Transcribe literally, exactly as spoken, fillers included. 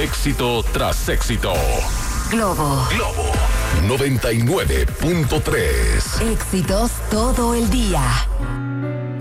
Éxito tras éxito. Globo. Globo noventa y nueve punto tres. Éxitos todo el día.